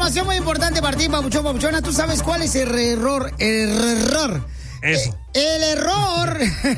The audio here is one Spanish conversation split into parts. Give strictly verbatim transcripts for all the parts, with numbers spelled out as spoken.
información muy importante para ti, papuchón, papuchona. ¿Tú sabes cuál es el error? El error. Eso. Eh, el error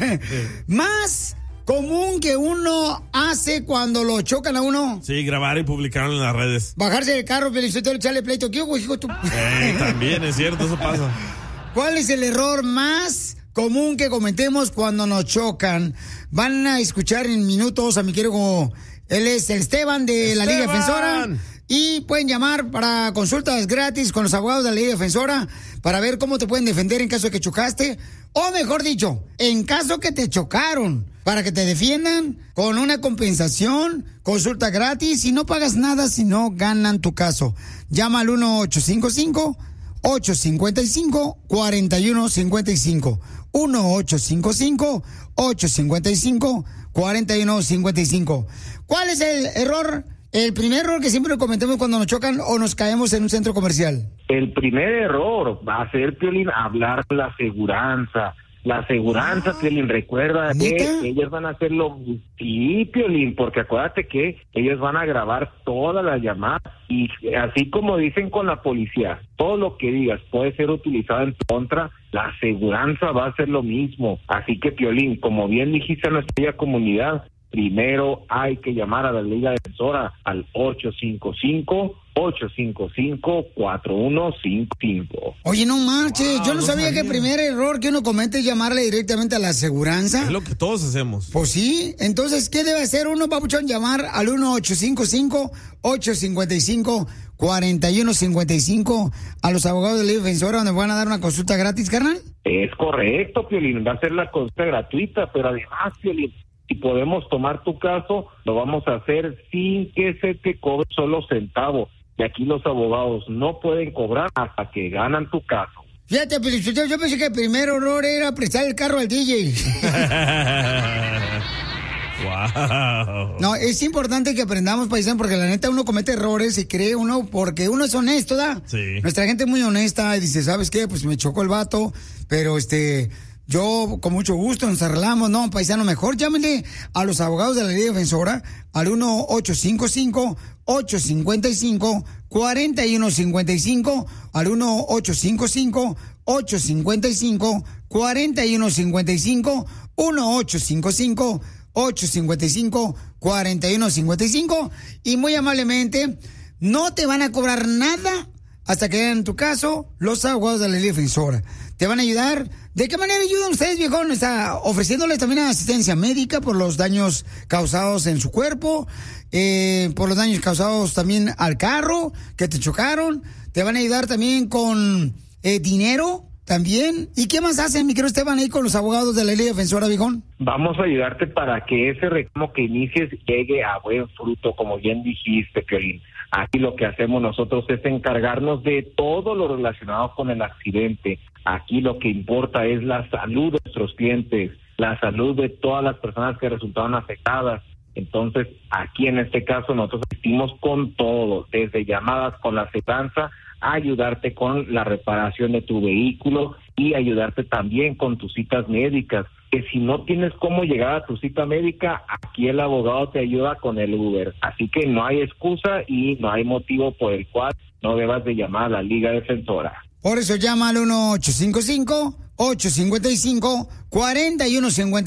más común que uno hace cuando lo chocan a uno. Sí, grabar y publicarlo en las redes. Bajarse del carro, felicitero, echarle pleito. ¿Qué, hijo, tú? Eh, también es cierto, eso pasa. ¿Cuál es el error más común que cometemos cuando nos chocan? Van a escuchar en minutos a mi querido, como él es el Esteban de la Liga Defensora. Y pueden llamar para consultas gratis con los abogados de la Liga Defensora para ver cómo te pueden defender en caso de que chocaste. O mejor dicho, en caso que te chocaron, para que te defiendan con una compensación, consulta gratis y no pagas nada si no ganan tu caso. Llama al uno ocho cinco cinco, ocho cinco cinco, cuatro uno cinco cinco. uno ocho cinco cinco, ocho cinco cinco, cuatro uno cinco cinco. ¿Cuál es el error? El primer error que siempre cometemos cuando nos chocan o nos caemos en un centro comercial. El primer error va a ser, Piolín, hablar con la aseguranza. La aseguranza, Piolín, recuerda ¿Neta? que ellos van a hacerlo. Sí, Piolín, porque acuérdate que ellos van a grabar todas las llamadas. Y así como dicen con la policía, todo lo que digas puede ser utilizado en tu contra, la aseguranza va a hacer lo mismo. Así que, Piolín, como bien dijiste a nuestra comunidad, primero hay que llamar a la Liga Defensora al ocho cinco cinco, ocho cinco cinco, cuatro uno cinco cinco. Oye, no marches, Wow, yo no, no sabía, sabía. que el primer error que uno comete es llamarle directamente a la aseguranza. Es lo que todos hacemos. Pues sí, entonces, ¿qué debe hacer uno, papuchón? Llamar al uno ocho cinco cinco, ocho cinco cinco, cuatro uno cinco cinco a los abogados de la Liga Defensora, donde van a dar una consulta gratis, carnal. Es correcto, Piolín, va a ser la consulta gratuita, pero además, Piolín, si podemos tomar tu caso, lo vamos a hacer sin que se te cobre solo centavo. Y aquí los abogados no pueden cobrar hasta que ganan tu caso. Fíjate, Pelichotero, yo pensé que el primer error era prestar el carro al D J. Wow. No, es importante que aprendamos, paisano, porque la neta uno comete errores y cree uno, porque uno es honesto, ¿da? Sí. Nuestra gente es muy honesta y dice, ¿sabes qué? Pues me chocó el vato, pero este... Yo, con mucho gusto, nos arreglamos. No, paisano, mejor llámenle a los abogados de la Liga Defensora al uno ocho cinco cinco, ocho cinco cinco, cuatro uno cinco cinco, al uno ocho cinco cinco, ocho cinco cinco, cuatro uno cinco cinco, uno ocho cinco cinco, ocho cinco cinco, cuatro uno cinco cinco, y muy amablemente, no te van a cobrar nada hasta que hagan tu caso los abogados de la Liga Defensora. Te van a ayudar. ¿De qué manera ayudan ustedes, viejón? Está ofreciéndoles también asistencia médica por los daños causados en su cuerpo, eh, por los daños causados también al carro que te chocaron. Te van a ayudar también con eh, dinero también. ¿Y qué más hacen, mi querido Esteban, ahí con los abogados de la Liga Defensora, viejón? Vamos a ayudarte para que ese reclamo que inicies llegue a buen fruto, como bien dijiste, Piolín. Aquí lo que hacemos nosotros es encargarnos de todo lo relacionado con el accidente. Aquí lo que importa es la salud de nuestros clientes, la salud de todas las personas que resultaron afectadas. Entonces, aquí en este caso nosotros asistimos con todo, desde llamadas con la aseguranza, a ayudarte con la reparación de tu vehículo y ayudarte también con tus citas médicas. Que si no tienes cómo llegar a tu cita médica, aquí el abogado te ayuda con el Uber. Así que no hay excusa y no hay motivo por el cual no debas de llamar a la Liga Defensora. Por eso llama al uno ocho cinco cinco, ocho cinco cinco, cuatro uno cinco